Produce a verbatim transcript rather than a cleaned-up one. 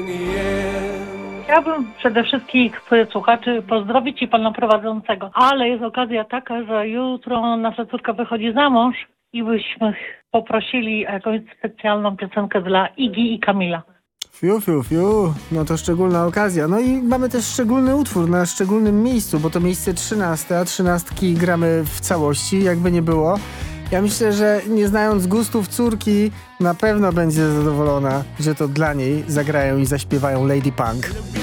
Chciałabym przede wszystkim swoich słuchaczy pozdrowić i pana prowadzącego, ale jest okazja taka, że jutro nasza córka wychodzi za mąż i byśmy poprosili o jakąś specjalną piosenkę dla Igi i Kamila. Fiu, fiu, fiu, no to szczególna okazja. No i mamy też szczególny utwór na szczególnym miejscu, bo to miejsce trzynaste, a trzynastki gramy w całości, jakby nie było. Ja myślę, że nie znając gustów córki, na pewno będzie zadowolona, że to dla niej zagrają i zaśpiewają Lady Punk.